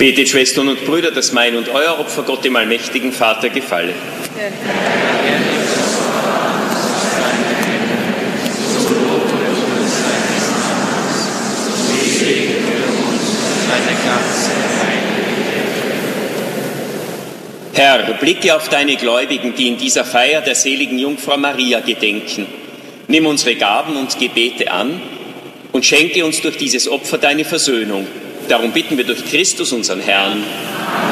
Betet, Schwestern und Brüder, dass mein und euer Opfer Gott, dem allmächtigen Vater, gefalle. Herr, blicke auf deine Gläubigen, die in dieser Feier der seligen Jungfrau Maria gedenken. Nimm unsere Gaben und Gebete an und schenke uns durch dieses Opfer deine Versöhnung. Darum bitten wir durch Christus, unseren Herrn.